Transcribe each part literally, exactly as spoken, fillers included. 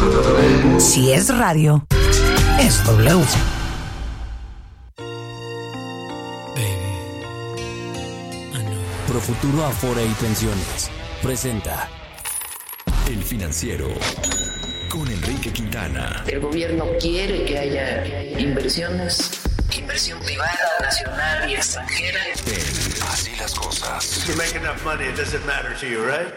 Si es radio, es W. Profuturo Afore y Pensiones presenta El Financiero con Enrique Quintana. El gobierno quiere que haya inversiones, inversión privada, nacional y extranjera. En Así las Cosas. You make enough money, it doesn't matter to you, right?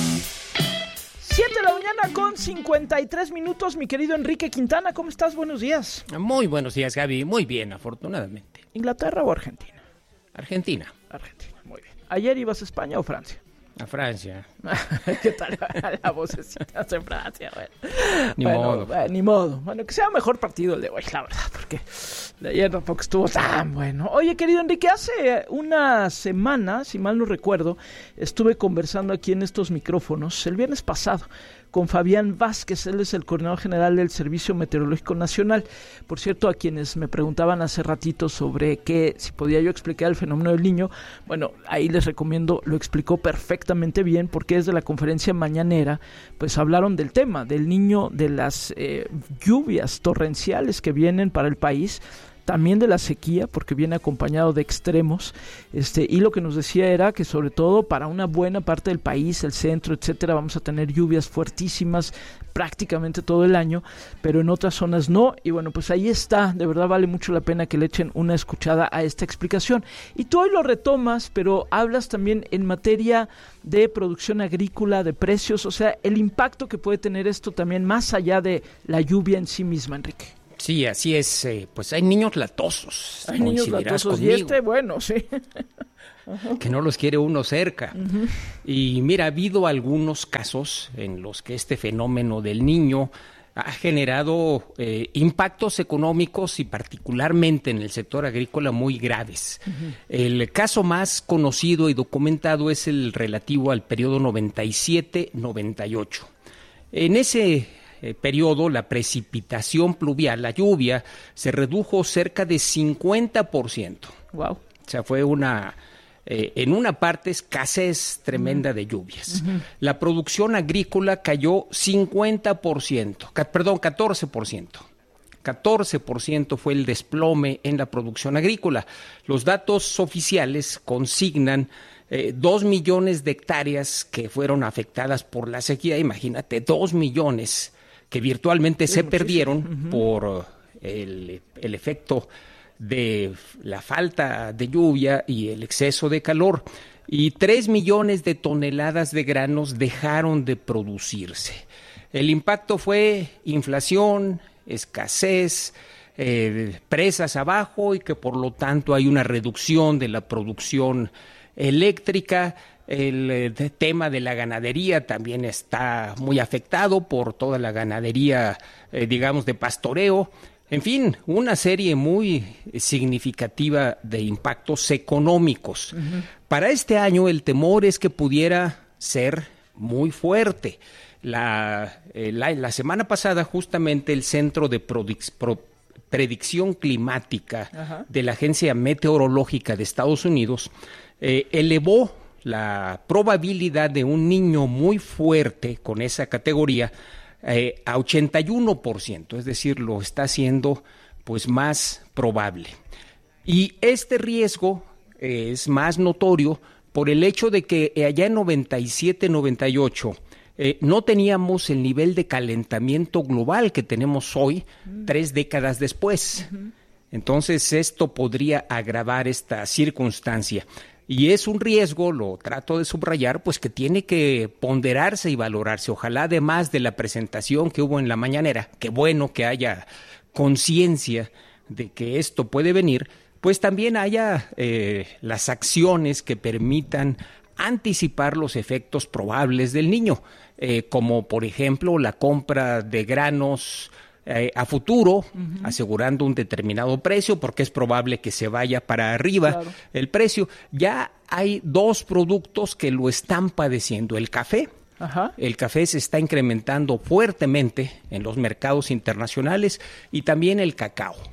siete de la mañana con cincuenta y tres minutos, mi querido Enrique Quintana, ¿cómo estás? Buenos días. Muy buenos días, Gaby. Muy bien, afortunadamente. ¿Inglaterra o Argentina? Argentina. Argentina, muy bien. ¿Ayer ibas a España o Francia? A Francia. ¿Qué tal la vocecita de Francia? Bueno, ni bueno, modo. Bueno, ni modo. Bueno, que sea mejor partido el de hoy, la verdad, porque de ayer tampoco estuvo tan bueno. Oye, querido Enrique, hace una semana, si mal no recuerdo, estuve conversando aquí en estos micrófonos, el viernes pasado, con Fabián Vázquez. Él es el coordinador general del Servicio Meteorológico Nacional. Por cierto, a quienes me preguntaban hace ratito sobre qué, si podía yo explicar el fenómeno del Niño, bueno, ahí les recomiendo, lo explicó perfectamente bien, porque desde la conferencia mañanera, pues hablaron del tema, del Niño, de las eh, lluvias torrenciales que vienen para el país, también de la sequía, porque viene acompañado de extremos, este, y lo que nos decía era que sobre todo para una buena parte del país, el centro, etcétera, vamos a tener lluvias fuertísimas prácticamente todo el año, pero en otras zonas no, y bueno, pues ahí está, de verdad vale mucho la pena que le echen una escuchada a esta explicación. Y tú hoy lo retomas, pero hablas también en materia de producción agrícola, de precios, o sea, el impacto que puede tener esto también más allá de la lluvia en sí misma, Enrique. Sí, así es. Eh, pues hay niños latosos. Hay niños latosos conmigo, y este, bueno, sí. Que no los quiere uno cerca. Uh-huh. Y mira, ha habido algunos casos en los que este fenómeno del Niño ha generado eh, impactos económicos y particularmente en el sector agrícola muy graves. Uh-huh. El caso más conocido y documentado es el relativo al periodo noventa y siete noventa y ocho. En ese Eh, periodo, la precipitación pluvial, la lluvia, se redujo cerca de cincuenta por ciento. Wow. O sea, fue una, eh, en una parte, escasez tremenda uh-huh. de lluvias. Uh-huh. La producción agrícola cayó cincuenta por ciento, ca- perdón, catorce por ciento. catorce por ciento fue el desplome en la producción agrícola. Los datos oficiales consignan eh, dos millones de hectáreas que fueron afectadas por la sequía. Imagínate, dos millones que virtualmente sí, se perdieron uh-huh. por el, el efecto de la falta de lluvia y el exceso de calor. Y tres millones de toneladas de granos dejaron de producirse. El impacto fue inflación, escasez, eh, presas abajo y que por lo tanto hay una reducción de la producción eléctrica. El eh, tema de la ganadería también está muy afectado por toda la ganadería, eh, digamos, de pastoreo. En fin, una serie muy significativa de impactos económicos. Uh-huh. Para este año el temor es que pudiera ser muy fuerte. La, eh, la, la semana pasada justamente el Centro de Prodic- Pro- Predicción Climática uh-huh. de la Agencia Meteorológica de Estados Unidos eh, elevó la probabilidad de un niño muy fuerte con esa categoría eh, a ochenta y uno por ciento, es decir, lo está haciendo pues más probable. Y este riesgo eh, es más notorio por el hecho de que allá en noventa y siete noventa y ocho eh, no teníamos el nivel de calentamiento global que tenemos hoy, mm. tres décadas después. Uh-huh. Entonces esto podría agravar esta circunstancia. Y es un riesgo, lo trato de subrayar, pues que tiene que ponderarse y valorarse. Ojalá, además de la presentación que hubo en la mañanera, qué bueno que haya conciencia de que esto puede venir, pues también haya eh, las acciones que permitan anticipar los efectos probables del Niño, eh, como por ejemplo la compra de granos Eh, a futuro, uh-huh. asegurando un determinado precio, porque es probable que se vaya para arriba claro. el precio. Ya hay dos productos que lo están padeciendo. El café, Ajá. el café se está incrementando fuertemente en los mercados internacionales y también el cacao.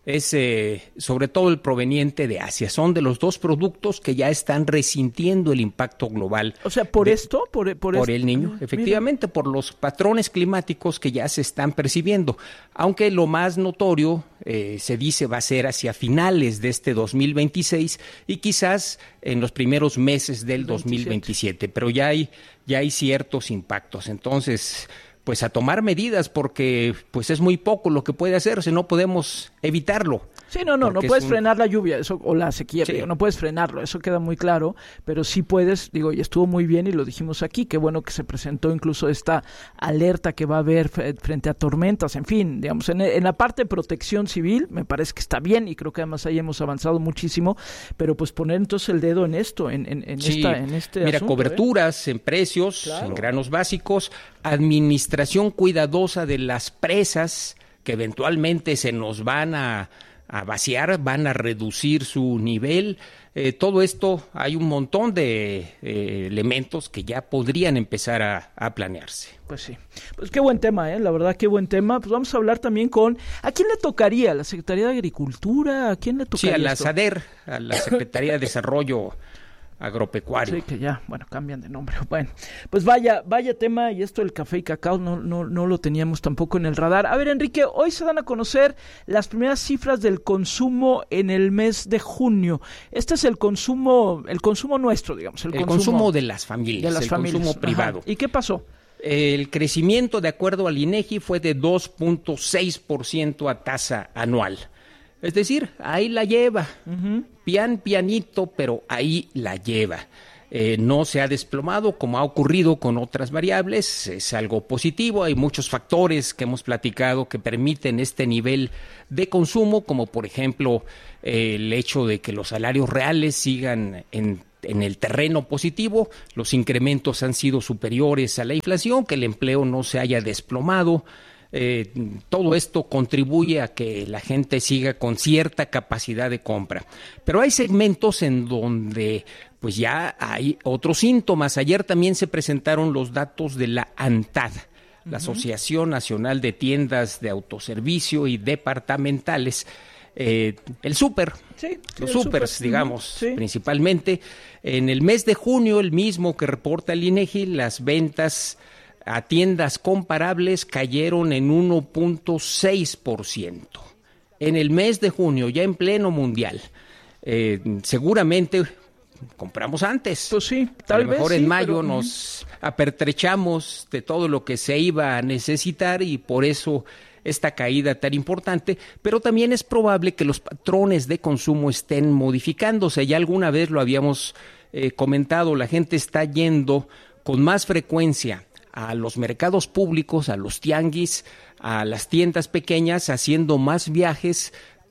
es eh, sobre todo el proveniente de Asia. Son de los dos productos que ya están resintiendo el impacto global. O sea, ¿por de, esto? Por, por, por este... el niño, efectivamente, Mira. por los patrones climáticos que ya se están percibiendo. Aunque lo más notorio, eh, se dice, va a ser hacia finales de este dos mil veintiséis y quizás en los primeros meses del dos mil veintisiete. Pero ya hay, ya hay ciertos impactos. Entonces, pues a tomar medidas, porque pues es muy poco lo que puede hacerse, no podemos evitarlo. Sí, no, no, no puedes un... frenar la lluvia eso o la sequía, sí. digo, no puedes frenarlo, eso queda muy claro, pero sí puedes, digo, y estuvo muy bien y lo dijimos aquí, qué bueno que se presentó incluso esta alerta que va a haber frente a tormentas, en fin, digamos, en, en la parte de protección civil me parece que está bien y creo que además ahí hemos avanzado muchísimo, pero pues poner entonces el dedo en esto, en, en, en, sí. esta, en este Mira, asunto, coberturas ¿eh? en precios, claro. en granos básicos, administración cuidadosa de las presas que eventualmente se nos van a a vaciar, van a reducir su nivel. Eh, todo esto, hay un montón de eh, elementos que ya podrían empezar a, a planearse. Pues sí, pues qué buen tema, ¿eh? La verdad, qué buen tema. Pues vamos a hablar también con, ¿a quién le tocaría? ¿A la Secretaría de Agricultura? ¿A quién le tocaría? Sí, a la esto? SADER, a la Secretaría de Desarrollo Agropecuario. Sí, que ya, bueno, cambian de nombre. Bueno, pues vaya, vaya tema, y esto del café y cacao no, no, no lo teníamos tampoco en el radar. A ver, Enrique, hoy se dan a conocer las primeras cifras del consumo en el mes de junio. Este es el consumo, el consumo nuestro, digamos. El, el consumo, consumo de las familias, de las el familias. consumo privado. Ajá. ¿Y qué pasó? El crecimiento, de acuerdo al INEGI, fue de dos punto seis por ciento a tasa anual. Es decir, ahí la lleva, uh-huh. pian pianito, pero ahí la lleva. Eh, no se ha desplomado como ha ocurrido con otras variables, es algo positivo. Hay muchos factores que hemos platicado que permiten este nivel de consumo, como por ejemplo eh, el hecho de que los salarios reales sigan en En el terreno positivo, los incrementos han sido superiores a la inflación, que el empleo no se haya desplomado. Eh, todo esto contribuye a que la gente siga con cierta capacidad de compra. Pero hay segmentos en donde pues ya hay otros síntomas. Ayer también se presentaron los datos de la ANTAD, la uh-huh. Asociación Nacional de Tiendas de Autoservicio y Departamentales. Eh, el súper, sí, sí, los súpers, super, digamos, sí. principalmente. En el mes de junio, el mismo que reporta el INEGI, las ventas a tiendas comparables cayeron en uno punto seis por ciento. En el mes de junio, ya en pleno mundial, eh, seguramente compramos antes. Pues sí, tal a lo mejor vez en sí, mayo pero... nos apertrechamos de todo lo que se iba a necesitar y por eso esta caída tan importante, pero también es probable que los patrones de consumo estén modificándose. Ya alguna vez lo habíamos eh, comentado, la gente está yendo con más frecuencia a los mercados públicos, a los tianguis, a las tiendas pequeñas, haciendo más viajes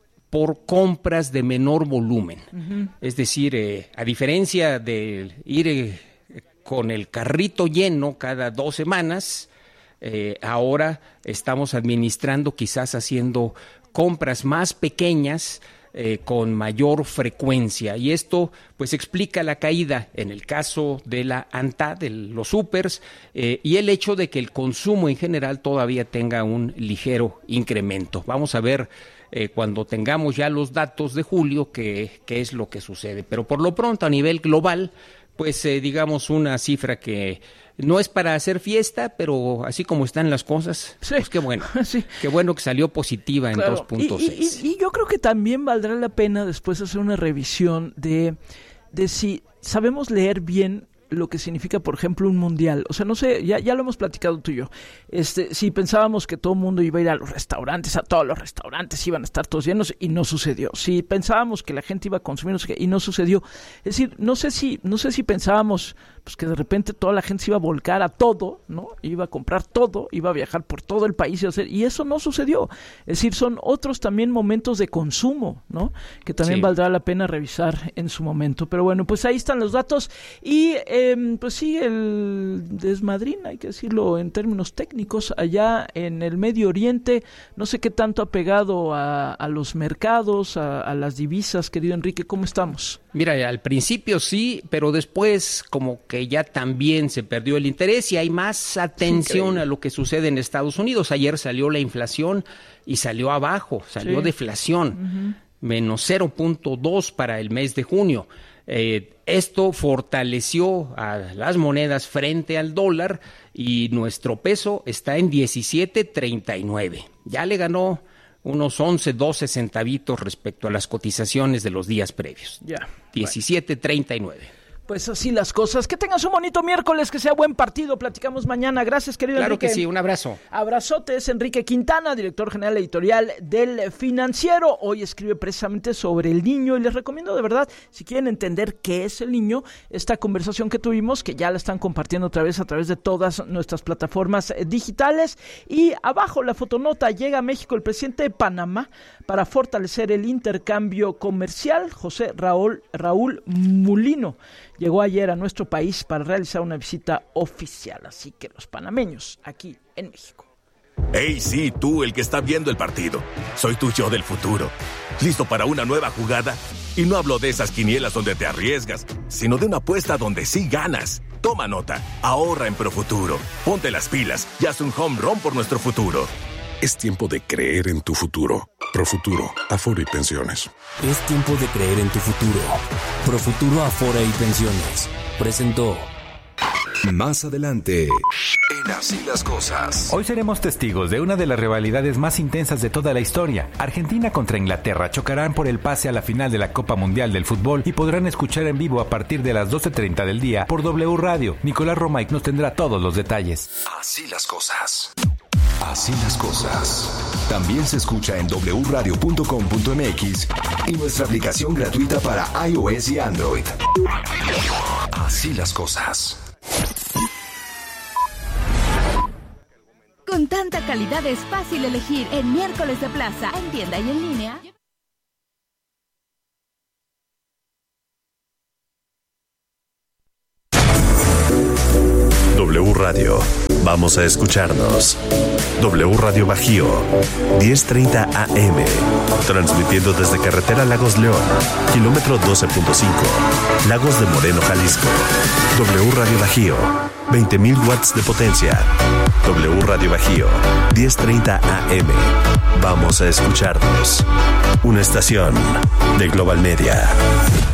por compras de menor volumen. Uh-huh. Es decir, eh, a diferencia de ir eh, con el carrito lleno cada dos semanas, Eh, ahora estamos administrando, quizás haciendo compras más pequeñas eh, con mayor frecuencia, y esto pues explica la caída en el caso de la ANTAD, de los supers, eh, y el hecho de que el consumo en general todavía tenga un ligero incremento. Vamos a ver eh, cuando tengamos ya los datos de julio qué, qué es lo que sucede, pero por lo pronto a nivel global pues eh, digamos una cifra que no es para hacer fiesta, pero así como están las cosas, sí. pues qué bueno, sí. qué bueno que salió positiva en claro. dos punto seis. Y, y, y yo creo que también valdrá la pena después hacer una revisión de, de si sabemos leer bien lo que significa, por ejemplo, un mundial. O sea, no sé, ya, ya lo hemos platicado tú y yo. Este, si pensábamos que todo el mundo iba a ir a los restaurantes, a todos los restaurantes iban a estar todos llenos, y no sucedió. Si pensábamos que la gente iba a consumir, no sé qué, y no sucedió. Es decir, no sé si, no sé si pensábamos pues que de repente toda la gente se iba a volcar a todo, ¿no? Iba a comprar todo, iba a viajar por todo el país y hacer, y eso no sucedió. Es decir, son otros también momentos de consumo, ¿no? Que también sí. valdrá la pena revisar en su momento. Pero bueno, pues ahí están los datos. Y eh, pues sí, el desmadrín, hay que decirlo en términos técnicos, allá en el Medio Oriente, no sé qué tanto ha pegado a, a los mercados, a, a las divisas, querido Enrique, ¿cómo estamos? Mira, al principio sí, pero después como que ya también se perdió el interés y hay más atención a lo que sucede en Estados Unidos. Ayer salió la inflación y salió abajo, salió sí. deflación, uh-huh. menos cero punto dos para el mes de junio. Eh, esto fortaleció a las monedas frente al dólar y nuestro peso está en diecisiete treinta y nueve. Ya le ganó unos once, doce centavitos respecto a las cotizaciones de los días previos. Ya. diecisiete treinta y nueve. Pues así las cosas. Que tengas un bonito miércoles, que sea buen partido. Platicamos mañana. Gracias, querido claro Enrique. Claro que sí, un abrazo. Abrazote, es Enrique Quintana, director general editorial del Financiero. Hoy escribe precisamente sobre el niño y les recomiendo de verdad, si quieren entender qué es el niño, esta conversación que tuvimos, que ya la están compartiendo otra vez a través de todas nuestras plataformas digitales. Y abajo la fotonota, llega a México el presidente de Panamá para fortalecer el intercambio comercial, José Raúl, Raúl Mulino. Llegó ayer a nuestro país para realizar una visita oficial, así que los panameños aquí en México. Hey, sí, tú, el que está viendo el partido. Soy tu yo del futuro. ¿Listo para una nueva jugada? Y no hablo de esas quinielas donde te arriesgas, sino de una apuesta donde sí ganas. Toma nota, ahorra en Profuturo. Ponte las pilas y haz un home run por nuestro futuro. Es tiempo de creer en tu futuro. Profuturo, Afore y Pensiones. Es tiempo de creer en tu futuro. Profuturo, Afore y Pensiones presentó. Más adelante, en Así las Cosas. Hoy seremos testigos de una de las rivalidades más intensas de toda la historia. Argentina contra Inglaterra chocarán por el pase a la final de la Copa Mundial del Fútbol y podrán escuchar en vivo a partir de las doce treinta del día por W Radio. Nicolás Romay nos tendrá todos los detalles. Así las cosas. Así las cosas. También se escucha en doble u radio punto com punto m x y nuestra aplicación gratuita para iOS y Android. Así las cosas. Con tanta calidad es fácil elegir en Miércoles de Plaza, en tienda y en línea. W Radio. Vamos a escucharnos. W Radio Bajío, diez treinta A M. Transmitiendo desde Carretera Lagos León, kilómetro doce punto cinco. Lagos de Moreno, Jalisco. W Radio Bajío, veinte mil watts de potencia. W Radio Bajío, diez treinta A M. Vamos a escucharnos. Una estación de Global Media.